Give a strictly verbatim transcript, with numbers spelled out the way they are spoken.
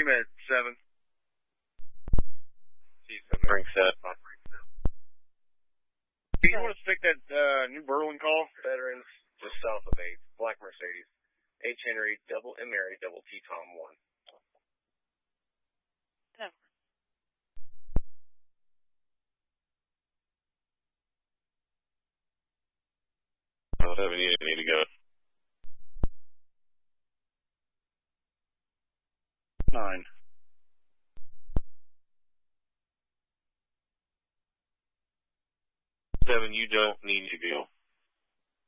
him at seven. Bring set. Do you want to stick that uh, New Berlin call? Veterans just south of eight. Black Mercedes. H. Henry, double M. Mary, double T. Tom one. No. Oh, seven, you need to go. Nine. Seven, you don't need to go.